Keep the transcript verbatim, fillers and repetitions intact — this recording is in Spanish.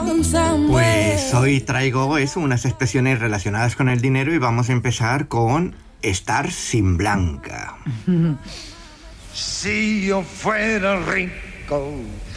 Pues hoy traigo eso, unas expresiones relacionadas con el dinero y vamos a empezar con estar sin Blanca. Si yo fuera rico,